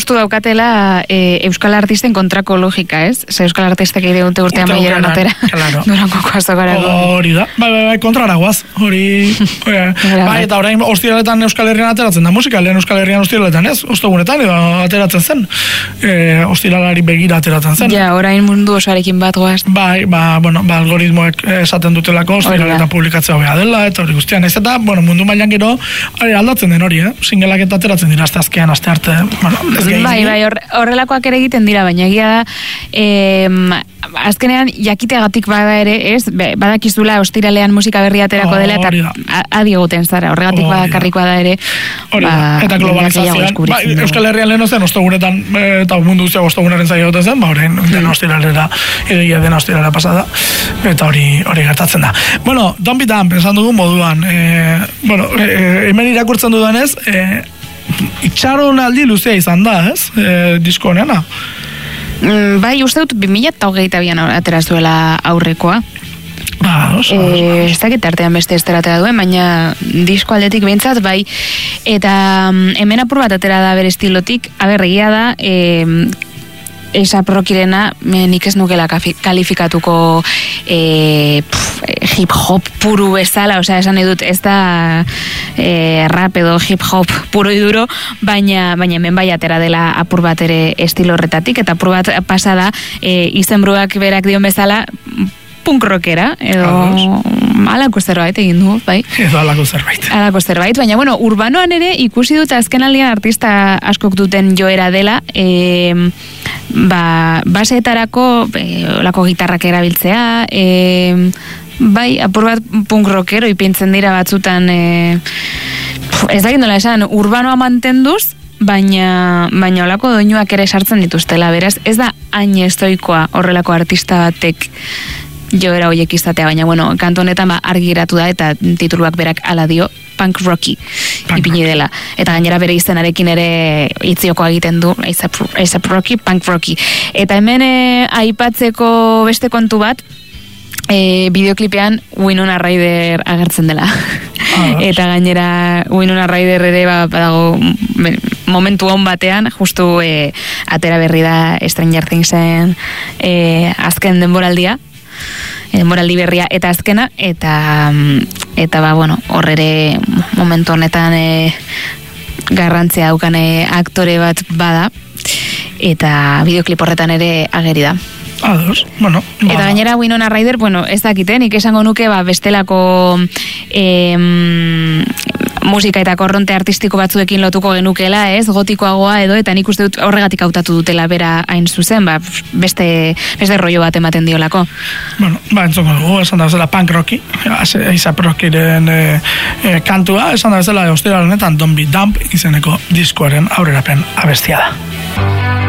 justu daukatela euskal artisten kontrako logika, ez? Ze euskal artistek ere dute urtean baileran atera. Durangoko azokarako. Hori da. Bai, kontrara guaz. Hori. Bai, eta orain ostiraletan Euskal Herrian ateratzen da musika, lehen Euskal Herrian ostiraletan, ez? Ostegunetan edo ateratzen zen. Ostiralari begira ateratzen zen. Ja, orain mundu osoarekin bat goaz. Bai, algoritmoek esaten dutelako ostiraletan publikatzea hobea dela, eta hori guztian ez. Eta, mundu mailan gero aldatzen den hori, singelak eta ateratzen dira, aste azkean, aste arte. Bai, horrelakoak ere egiten dira, baina egia da, azkenean jakiteagatik bada ere, ez? Badakizula ostiralean musika berria aterako dela, eta adi egoten zara, horregatik badakarrikoa da ere. Eta globalizazioan, Euskal Herrian lehen zen, ostegunetan, eta mundu guztiak ostegunaren zaila egoten zen, horrein den ostiralera, egia den ostiralera pasada, eta hori gertatzen da. Bueno, Don't Be Dumb, esan dugun moduan, hemen irakurtzen dudanez, itxaron aldi luzea izan da, ez? Disko honena. Bai, uste dut 2022an aterazuela aurrekoa. Ez dakit artean beste esteratera duen, baina disko aldetik behintzat, bai. Eta hemen apur bat atera da bere estilotik, egia da, A$AP Rockyrena nik ez nukela kalifikatuko hip-hop puru bezala, osea, esan edut, ez da rap edo hip-hop puro iduro, baina hemen bai atera dela apur bat ere estilo horretatik, eta apur bat pasada izenburuak berak dion bezala punk rockera, edo alako zerbait egin du, bai? Edo alako zerbait. Baina, urbanoan ere ikusi dut azken aldian artista askok duten joera dela, baseetarako olako gitarrak erabiltzea, bai, apur bat punk rockero ipintzen dira batzutan, ez dakit nola esan, urbanoa mantenduz, baina olako doinuak ere sartzen dituztela, beraz, ez da hain estoikoa horrelako artista batek joera hoiek izatea, baina, kantu honetan argi geratu da, eta tituluak berak ala dio, Punk Rocky ipini dela. Eta gainera bere izenarekin ere itzioko egiten du, A$AP Rocky, Punk Rocky. Eta hemen aipatzeko beste kontu bat, bideoklipean Winona Ryder agertzen dela. Eta gainera Winona Ryder ere badago momentu hon batean, justu atera berri da Stranger Thingsen azken denboraldia, denboraldi berria eta azkena, eta hor ere momentu honetan garrantzia daukane aktore bat bada, eta bideoklip horretan ere ageri da. Eta gainera Winona Ryder, ez dakiten, nik esango nuke bestelako musika eta korronte artistiko batzuekin lotuko genukela, ez, gotikoagoa edo, eta nik uste dut horregatik hautatu dutela bera hain zuzen, beste rollo bat ematen diolako. Entzongo dugu, esan da bezala Punk Rocky, A$AP Rockyren kantua, esan da bezala ostiral honetan Don't Be Dumb izeneko diskoaren aurrerapen abestia da.